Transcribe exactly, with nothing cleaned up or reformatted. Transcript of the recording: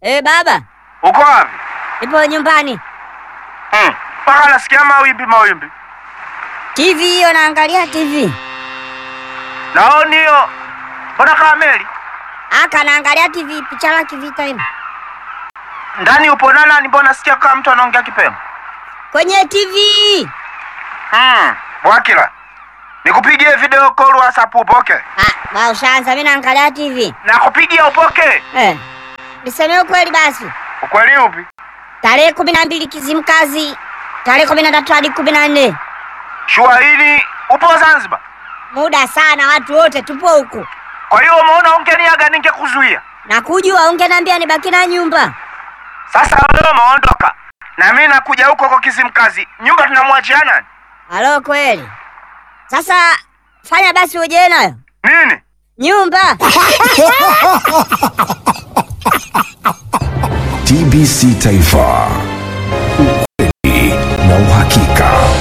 Eh, baba. Uko wapi? Nipo nyumbani. Hmm. Paka nasikia mawimbi mawimbi. T V hiyo naangalia T V. Naoni hiyo. Mbona kama meli? Aka naangalia T V picha la kivita hivi. Ndani upo na nani? Mbona nasikia kama mtu anaongea kipemo? Kwenye T V. Hmm. Bwakila. Nikupigie video call WhatsApp upoke? Ah, ba ushaanza mimi naangalia T V. Nakupigia upoke? Eh. Niseme ukweli basi. Ukweli upi? Tarehe kumi na mbili Kizimkazi. Tarehe kumi na tatu hadi kumi na nne. Shua hili upo Zanzibar? Muda sana, watu wote tupo huku. Kwa hiyo umeona ungeniaga ningekuzuia. Na kujua ungeniambia nibaki na nyumba. Sasa wewe umeondoka. Na mimi nakuja huko kwa Kizimkazi. Nyumba tunamwachia nani? Halo kweli. Sasa fanya basi uje nayo. Nini? Nyumba. T B C Taifa.